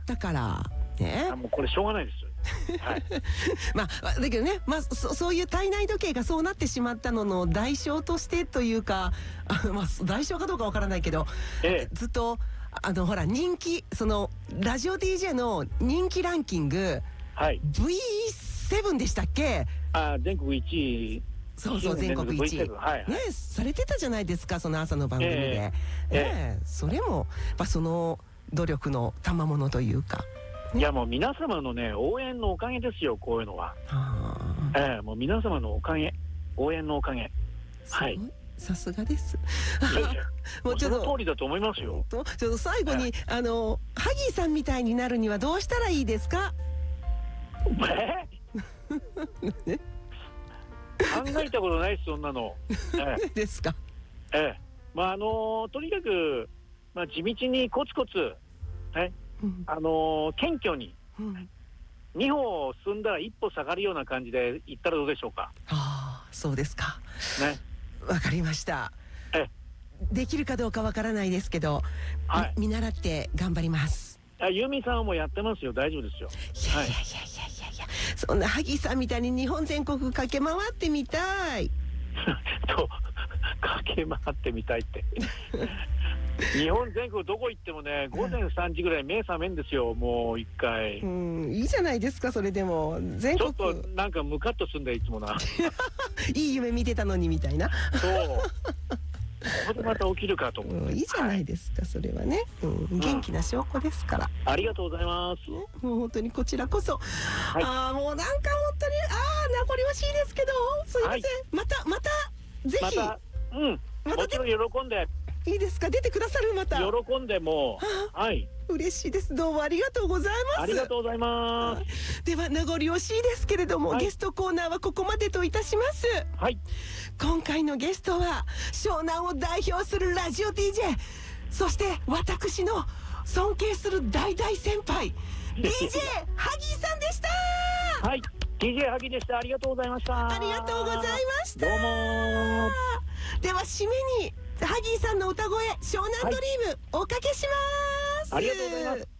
ったからね。 もうこれしょうがないです。はい。 まあだけどね、まあそういう体内時計がそうなってしまったのの代償としてというか、まあ代償かどうかわからないけど、ずっとほら人気そのラジオ DJ の人気ランキング、 はい、 V7 でしたっけ？ 全国1位。 そうそう、全国1位、 はいはい、 ね、されてたじゃないですか、その朝の番組で、それもやっぱその努力の賜物というか、 いやもう皆様のね応援のおかげですよ、こういうのは。もう皆様のおかげ、応援のおかげ。はい、 さすがです。 もうその通りだと思いますよ。 ちょっと最後に、ハギーさんみたいになるにはどうしたらいいですか？ 考えたことないです、そんなの。 ですか。 まあとにかく、まあ、地道にコツコツ、謙虚に、2歩進んだら1歩下がるような感じでいったらどうでしょうか。 ああ、そうですか。 ね。 わかりました。できるかどうかわからないですけど、見習って頑張ります。 ユーミンさんはもうやってますよ、大丈夫ですよ。 いやいやいやいやいや、そんなハギーさんみたいに日本全国駆け回ってみたい。 駆け回ってみたいって。日本全国どこ行ってもね、午前3時ぐらい目覚めんですよ、もう一回。 いいじゃないですか、それでも全国。 ちょっとなんかムカッとすんだよ、いつもな。 いい夢見てたのにみたいな。 そう。ここでまた起きるかと思う。 いいじゃないですか、それはね。元気な証拠ですから。 ありがとうございます。 もう本当にこちらこそ。もうなんか本当に名残惜しいですけど、すいません。またぜひ。 もちろん喜んで。 いいですか、出てくださる、また。 喜んでも。はい。 嬉しいです。どうもありがとうございます。 ありがとうございます。 では名残惜しいですけれども、ゲストコーナーはここまでといたします。 はい。 今回のゲストは湘南を代表するラジオ DJ、 そして私の尊敬する大大先輩DJ ハギーさんでした。 はい、DJ ハギでした。ありがとうございました。 ありがとうございました。 どうも。 では締めにハギーさんの歌声湘南ドリーム、おかけします。 ありがとうございます。